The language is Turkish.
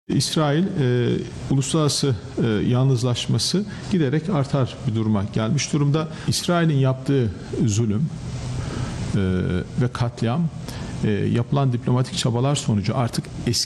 İsrail uluslararası yalnızlaşması giderek artar bir duruma gelmiş durumda. İsrail'in yaptığı zulüm ve katliam yapılan diplomatik çabalar sonucu artık eski